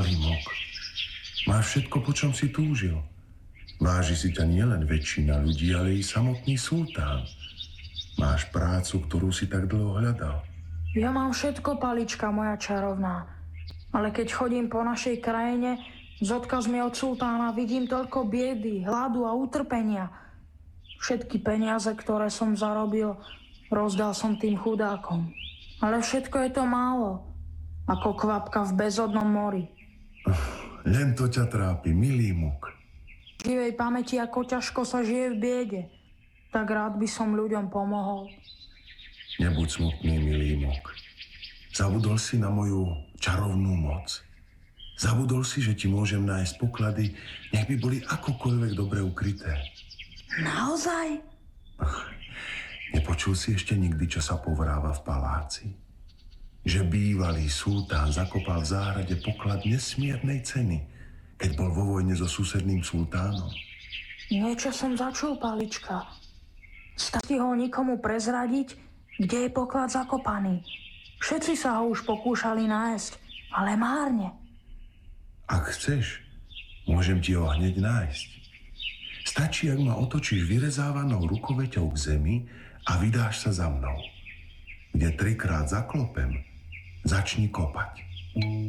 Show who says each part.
Speaker 1: Malý mok, máš všetko, po čom si túžil. Váži si ťa nielen väčšina ľudí, ale i samotný sultán. Máš prácu, ktorú si tak dlho hľadal.
Speaker 2: Ja mám všetko, Palička moja čarovná. Ale keď chodím po našej krajine, s odkazmi od sultána vidím toľko biedy, hladu a utrpenia. Všetky peniaze, ktoré som zarobil, rozdal som tým chudákom. Ale všetko je to málo, ako kvapka v bezodnom mori.
Speaker 1: Len to ťa trápi, milý mok.
Speaker 2: V živej pamäti, ako ťažko sa žije v biede. Tak rád by som ľuďom pomohol.
Speaker 1: Nebuď smutný, milý mok. Zabudol si na moju čarovnú moc. Zabudol si, že ti môžem nájsť poklady, nech by boli akokoľvek dobre ukryté.
Speaker 2: Naozaj?
Speaker 1: Nepočul si ešte nikdy, čo sa povráva v paláci? Že bývalý sultán zakopal v záhrade poklad nesmiernej ceny, keď bol vo vojne so susedným sultánom?
Speaker 2: Niečo som začul, Palička. Stačí ho nikomu prezradiť, kde je poklad zakopaný. Všetci sa ho už pokúšali nájsť, ale márne.
Speaker 1: Ak chceš, môžem ti ho hneď nájsť. Stačí, ak ma otočíš vyrezávanou rukoveťou k zemi a vydáš sa za mnou. Kde 3-krát zaklopem, začni kopať.